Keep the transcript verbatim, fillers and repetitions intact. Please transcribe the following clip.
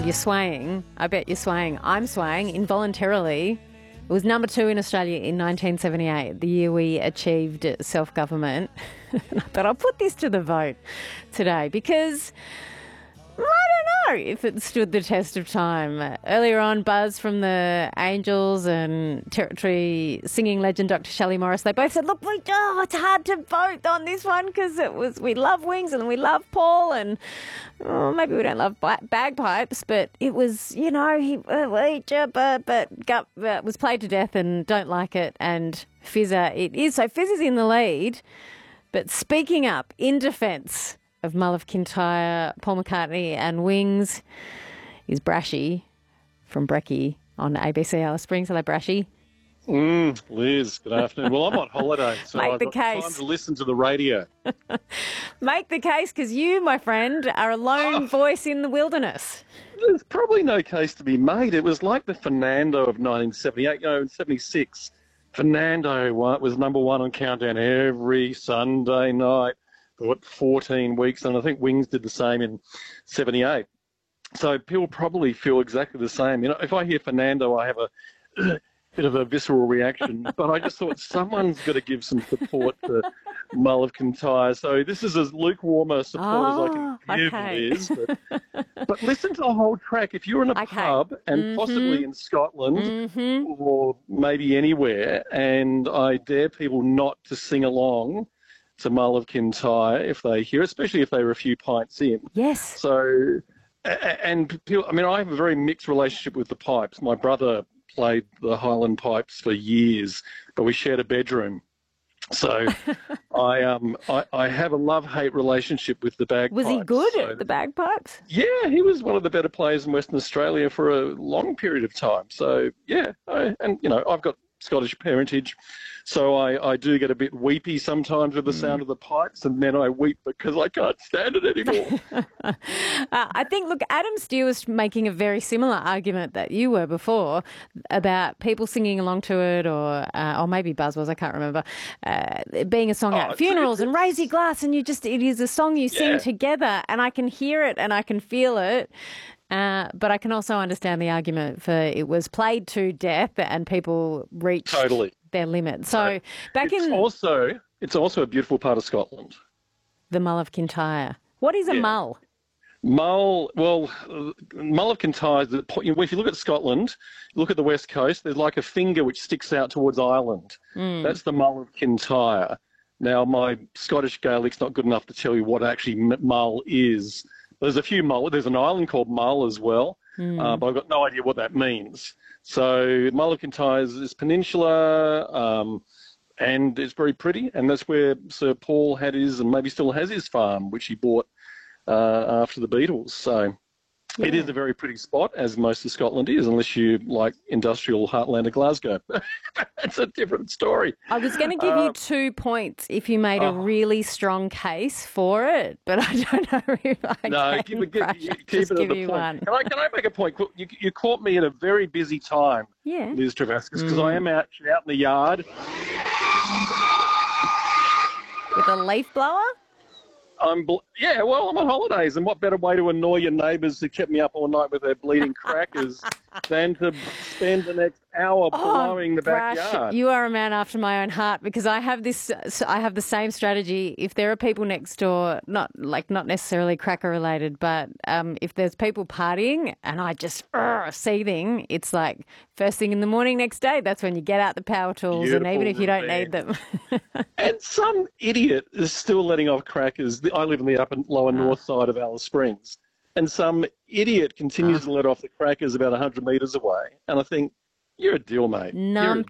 You're swaying. I bet you're swaying. I'm swaying involuntarily. It was number two in Australia in nineteen seventy-eight, the year we achieved self-government. But I'll put this to the vote today because I don't know if it stood the test of time. Earlier on, buzz from the Angels and Territory singing legend Doctor Shelley Morris, they both said, look, we, oh, it's hard to vote on this one because it was we love Wings and we love Paul and oh, maybe we don't love bagpipes, but it was, you know, he uh, but, but gut, uh, was played to death and don't like it, and Fizzer it is. So Fizzer's in the lead, but speaking up in defence of Mull of Kintyre, Paul McCartney and Wings is Brashy from Brecky on A B C Alice Springs. Hello, Brashy. Mm, Liz, good afternoon. Well, I'm on holiday, so Make I've the got case. time to listen to the radio. Make the case, because you, my friend, are a lone oh. voice in the wilderness. There's probably no case to be made. It was like the Fernando of nineteen seventy-eight, you know, in seventy-six. Fernando was number one on Countdown every Sunday night for, what, fourteen weeks, and I think Wings did the same in seventy-eight. So people probably feel exactly the same. You know, if I hear Fernando, I have a bit of a visceral reaction, but I just thought someone's got to give some support to Mull of Kintyre. So this is as lukewarm a support oh, as I can give, okay. Liz. But, but listen to the whole track. If you're in a okay. pub, and mm-hmm. possibly in Scotland, mm-hmm. or maybe anywhere, and I dare people not to sing along to Mull of Kintyre if they hear, especially if they were a few pints in. Yes. So, and people, I mean, I have a very mixed relationship with the pipes. My brother played the Highland pipes for years, but we shared a bedroom. So I um I, I have a love-hate relationship with the bagpipes. Was he good so, at the bagpipes? Yeah, he was one of the better players in Western Australia for a long period of time. So, yeah, I, and, you know, I've got Scottish parentage, so I, I do get a bit weepy sometimes with the sound of the pipes, and then I weep because I can't stand it anymore. uh, I think, look, Adam Steele was making a very similar argument that you were before about people singing along to it, or uh, or maybe Buzz was, I can't remember, uh, being a song Oh, at funerals and raise your glass, and you just, it is a song you sing Yeah. together, and I can hear it and I can feel it. Uh, but I can also understand the argument for it was played to death and people reached Totally. their limit. So back it's in also it's also a beautiful part of Scotland. the Mull of Kintyre. What is a Yeah. mull? Mull, well, uh, Mull of Kintyre, the po- if you look at Scotland, look at the west coast, there's like a finger which sticks out towards Ireland. Mm. That's the Mull of Kintyre. Now, my Scottish Gaelic's not good enough to tell you what actually m- Mull is. There's a few Mull. There's an island called Mull as well, Mm. uh, but I've got no idea what that means. So Mull of Kintyre is this peninsula, um, and it's very pretty, and that's where Sir Paul had his, and maybe still has his farm, which he bought uh, after the Beatles. So Yeah. it is a very pretty spot, as most of Scotland is, unless you like industrial heartland of Glasgow. That's a different story. I was going to give you Um, two points if you made a oh. really strong case for it, but I don't know if I No, can. keep it, keep, Brush. you- I'll keep just it give at the you point. one. Can I, can I make a point? You, you caught me at a very busy time, Yeah. Liz Travascus, because Mm. I am out, out in the yard. With a leaf blower? I'm bl- yeah, well, I'm on holidays, and what better way to annoy your neighbours who kept me up all night with their bleeding crackers than to spend the next hour blowing the Brash, backyard? you are a man after my own heart, because I have this. So I have the same strategy. If there are people next door, not like not necessarily cracker related, but um, if there's people partying and I just uh, seething, it's like first thing in the morning next day. That's when you get out the power tools, Beautiful and even if you don't need revenge. them. And some idiot is still letting off crackers. I live in the upper lower north side of Alice Springs, and some idiot continues Ah. to let off the crackers about one hundred metres away. And I think, you're a deal, mate. You're a Numpty